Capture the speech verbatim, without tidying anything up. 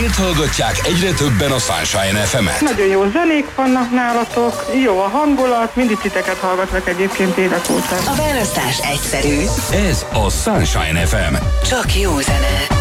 Miért hallgatják egyre többen a Sunshine ef emet? Nagyon jó zenék vannak nálatok, jó a hangulat, mindig titeket hallgatlak egyébként évek óta. A választás egyszerű. Ez a Sunshine ef em. Csak jó zene.